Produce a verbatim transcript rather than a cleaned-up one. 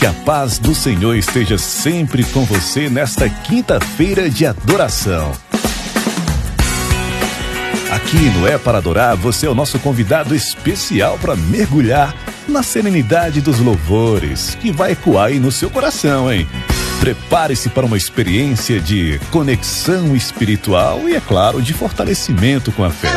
Que a paz do Senhor esteja sempre com você nesta quinta-feira de adoração. Aqui no É Para Adorar, você é o nosso convidado especial para mergulhar na serenidade dos louvores, que vai ecoar aí no seu coração, hein? Prepare-se para uma experiência de conexão espiritual e, é claro, de fortalecimento com a fé.